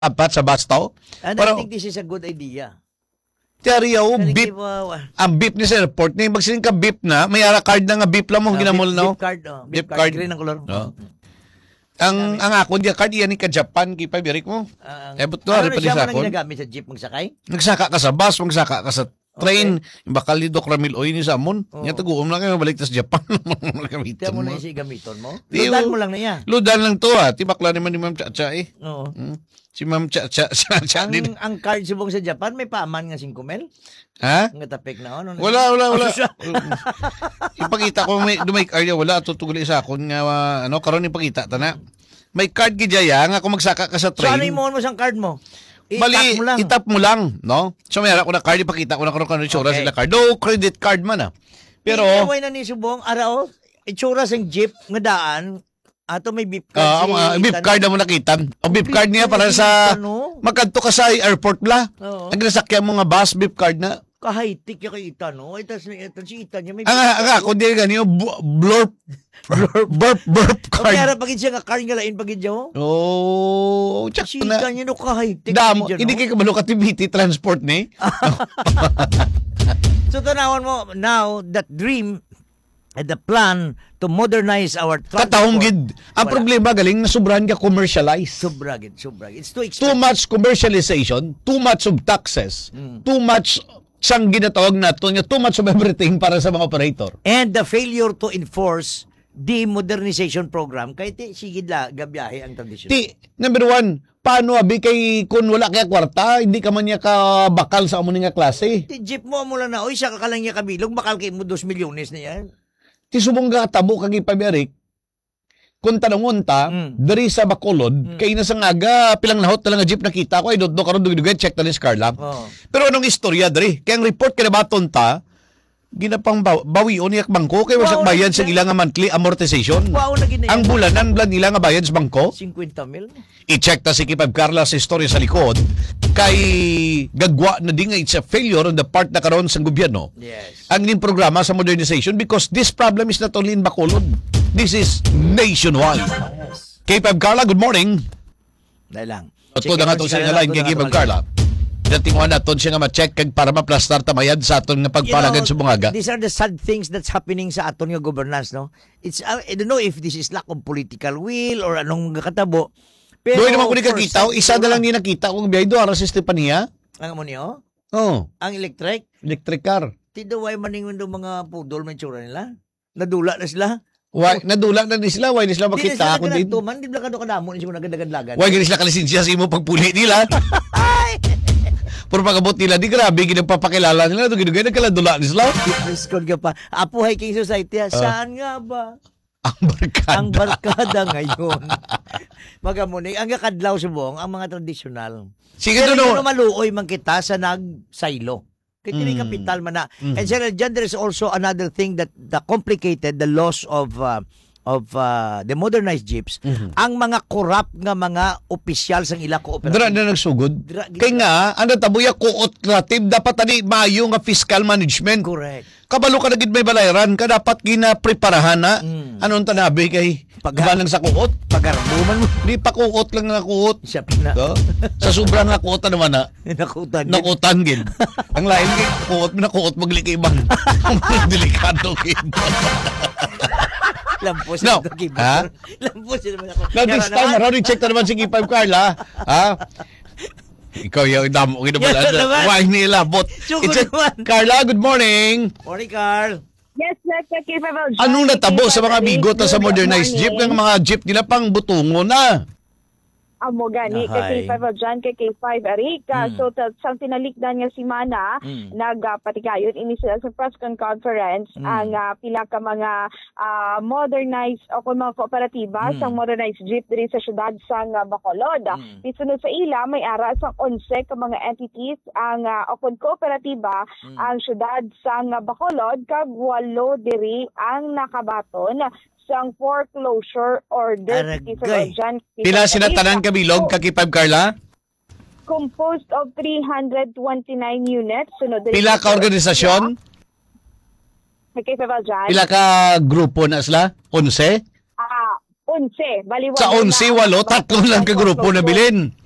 apat sa bastaw. And I Pero think this is a good idea. Tiariyaw, Kasi beep. kibawa. Ang beep ni sa airport, ni magsiling ka beep na, may ara card na nga beep lang mo, ginamol na. Beep card, oh. Beep Beep card. card. Green ang color. Oh. Ang ako diya card, iyan ni ka-Japan, kipa, birik mo. Ebot to, Ano ari pa siya mo sa nang akon. ginagamit sa jeep magsakay? Nagsaka ka sa bus, magsaka ka sa train, bakal ni Doc Ramil Oy ni Samon. Oo. Nga taguom lang kayo, balik ta sa Japan. Kaya mo Gamiton na mo. yung gamiton mo? Di, Ludan oh. mo lang na yan. Ludan lang to ha. Tibakla naman ni Ma'am Chacha eh. Oo. Si Ma'am Chacha din. Ang card subong sa Japan, may paaman nga 5 mil. Ha? Ang tapik na ano. Wala. Siya. Ipakita ko may dumay card wala tutugol sa akon nga karon ipakita ta na. May card gidya nga kung magsaka ka sa So ano train. mo sa card mo? Bali, mo lang. itap mo lang, no? So may ko na card ipakita ko na karon itsura Okay. sila card. No credit card man Pero Iaway na ni subong araw, itsura sang jeep nga daan. Ato may beep card. beep card na mo nakita. Ang beep card niya para sa magkanto ka sa airport bla. Oo. Ang ginasakyan mo nga bus beep card na. Kahaitik yung kita, no? Ito si Ita niya may Ang ako di ganyo blurp burp Okay, card. ara pagid siya nga card nga lain pagid siya. Oh, tsak Si na. Ita niya no kahaitik. Damo, pagid siya, hindi no? kay kabalo ka TBT transport ni. So tanawan mo, now, that dream and the plan to modernize our transport. Katahong gid. Ang Wala. problema galing na sobrahan ka commercialize. Sobra. It's too Too expensive. much commercialization, too much of taxes, too much sang ginatawag nato nga too much of everything para sa mga operator. And the failure to enforce the modernization program, kahit sigid la gabiyahe ang tradisyon. Number one, paano abi kay kung wala kaya kwarta, hindi ka man niya ka bakal sa amo nga klase. Ti jeep mo mula na, oy, siya ka lang niya kabilog, bakal kay mo 2 milyones na yan. Ti subong ga tabo kag ipabirik. Kung tanongon ta, diri sa Bacolod, kay na sa ngaga, pilang nahot na lang nga jeep nakita ko, I don't know, karon dugay check ta ni Scarla. Oo. Pero anong istorya diri? Kaya ang report kinabaton ta, ginapang bawi o niyak bangko, kay wasak Wow, bayad na- sa ilang nga monthly amortization. Wow na gina Ang bulanan blan nila nga bayad sa bangko. 50 mil. I-check ta si Kipab Carla sa istorya sa likod, kay gagwa na di nga it's a failure on the part na karon sa gobyerno. Yes. Ang ning programa sa modernization because this problem is not only in Bacolod. This is nationwide. Kipab Carla, good morning. Dahil lang. Ito na nga itong sa line kay Kipab Carla. Datinguan naton siya nga ma-check kag para ma-plastar tamayad sa aton nga pagpalagan sa bungaga. These are the sad things that's happening sa aton nga governance, no? It's I don't know if this is lack of political will or anong katabo. Pero Doon naman ko ni for kakita, isa na lang ni nakita kung biyahe do ara sa Estepania. ang mo niyo? Oh, Ang electric, electric car. tidaway maningon do mga pudol man tsura nila. Nadula na sila. Why nadula na ni sila, why ni sila Di na makita sila ako din. tuman, di ba kado kadamo ni sila nagadagan-lagan. Why gani sila kalisensya sa imo pagpuli nila? Pero pagabot nila, di grabe, ginagpapakilala nila, dugay nagkaladula ni sila. Discord ka pa. Apo hiking society, saan nga ba? Ang barkada. Ang barkada ngayon. Magamuni, ang kakadlaw subong, ang mga tradisyonal. Sige Pero no. yun maluoy man kita sa nag-silo. Kaya kapital man na. And sir, dyan there is also another thing that complicated the loss of the modernized jeeps. Ang mga corrupt nga mga opisyal sang ila cooperative. Dira na nagsugod. Kay nga, ano tabuya cooperative, dapat tani mayo nga fiscal management. Correct. Kabalo ka na gid may balayaran ka, dapat ginapreparahan na. Anong tanabi kay pagbalang sa kuot? Pagarbuman mo. Di pa kuot lang nga kuot. Siya na. So, sa sobrang nga kuot naman na. Nakutan. Nakutan gid. Ang lain kay kuot na kuot maglikiban. Delikado gid. Lampos No. ito, Kibo. Ha? Lampos ito naman ako. Now this time, around check na naman si Kipab Carla. Ha? Ikaw yung damo ko naman. Yan naman. Why nila? But, Sugod it's a, naman. Carla, good morning. Morning, Carl. Yes, Dr. Kipabel. Anong natabo sa mga bigot na sa modernized jeep? Ng mga jeep nila pang butungo na. Amo gani Ahay. kay K5 dyan kay K5 Erika. So sa tinalikdan nga si Mana nagpatigayon ini sila sa press conference ang pila ka mga modernized o kung mga kooperatiba sa modernized jeep diri sa syudad sang Bacolod. Isunod sa ila may ara sang 11 ka mga entities ang o kung kooperatiba ang syudad sang Bacolod kag 8 diri ang nakabaton sang foreclosure order. Aragay. Pila sila tanan kabilog ka Kipab Carla? Composed of 329 units. Sunod Pila ka organisasyon? Okay, Dyan. Pila ka grupo na sila? 11? 11. Bali, Sa 11, 8, tatlo lang ka grupo na bilin.